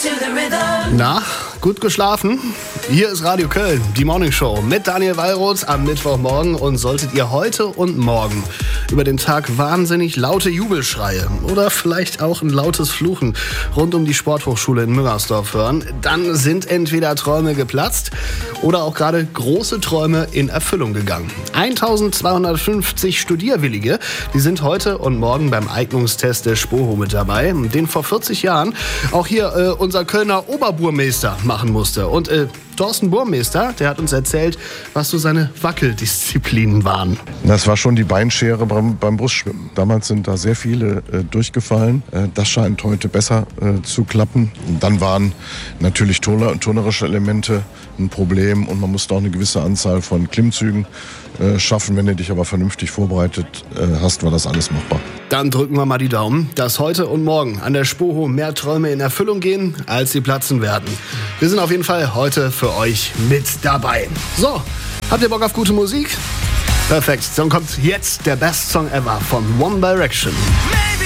Na, gut geschlafen? Hier ist Radio Köln, die Morning Show mit Daniel Wallroth am Mittwochmorgen. Und solltet ihr heute und morgen über den Tag wahnsinnig laute Jubelschreie oder vielleicht auch ein lautes Fluchen rund um die Sporthochschule in Müngersdorf hören, dann sind entweder Träume geplatzt oder auch gerade große Träume in Erfüllung gegangen. 1250 Studierwillige, die sind heute und morgen beim Eignungstest der SPOHO mit dabei, den vor 40 Jahren auch hier unser Kölner Oberburmeister machen musste. Und Thorsten Burmeister, der hat uns erzählt, was so seine Wackeldisziplinen waren. Das war schon die Beinschere beim Brustschwimmen. Damals sind da sehr viele durchgefallen. Das scheint heute besser zu klappen. Und dann waren natürlich turnerische Elemente ein Problem und man musste auch eine gewisse Anzahl von Klimmzügen schaffen. Wenn du dich aber vernünftig vorbereitet hast, war das alles machbar. Dann drücken wir mal die Daumen, dass heute und morgen an der SPOHO mehr Träume in Erfüllung gehen, als sie platzen werden. Wir sind auf jeden Fall heute für euch mit dabei. So, habt ihr Bock auf gute Musik? Perfekt, dann kommt jetzt der Best Song Ever von One Direction.